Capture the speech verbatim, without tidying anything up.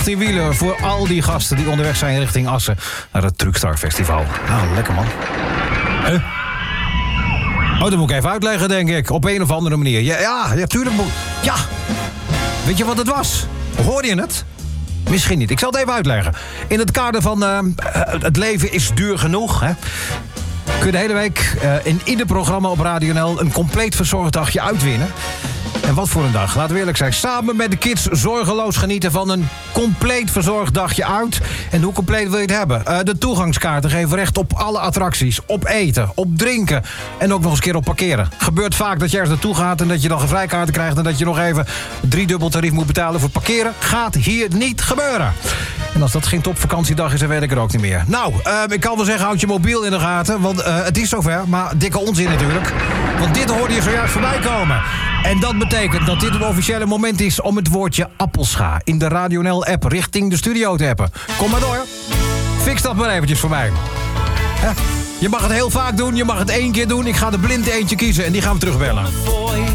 tien wielen voor al die gasten die onderweg zijn richting Assen naar het Truckstar Festival. Nou, lekker man. Huh? Oh, dat moet ik even uitleggen, denk ik. Op een of andere manier. Ja, ja, ja tuurlijk moet... Ja! Weet je wat het was? Hoorde je het? Misschien niet. Ik zal het even uitleggen. In het kader van uh, het leven is duur genoeg, hè? Kun je de hele week uh, in ieder programma op Radio N L een compleet verzorgd dagje uitwinnen. En wat voor een dag, laten we eerlijk zijn. Samen met de kids zorgeloos genieten van een compleet verzorgd dagje uit. En hoe compleet wil je het hebben? Uh, de toegangskaarten geven recht op alle attracties, op eten, op drinken en ook nog eens een keer op parkeren. Gebeurt vaak dat je ergens naartoe gaat en dat je dan geen vrijkaarten krijgt en dat je nog even driedubbel tarief moet betalen voor parkeren. Gaat hier niet gebeuren. En als dat geen topvakantiedag is, dan weet ik er ook niet meer. Nou, uh, ik kan wel zeggen, houd je mobiel in de gaten, want uh, het is zover, maar dikke onzin natuurlijk. Want dit hoorde je zojuist voorbij komen. En dat betekent dat dit een officiële moment is om het woordje appelscha in de Radio N L-app richting de studio te appen. Kom maar door. Fix dat maar eventjes voor mij. Hè? Je mag het heel vaak doen, je mag het één keer doen. Ik ga er blind eentje kiezen en die gaan we terugbellen.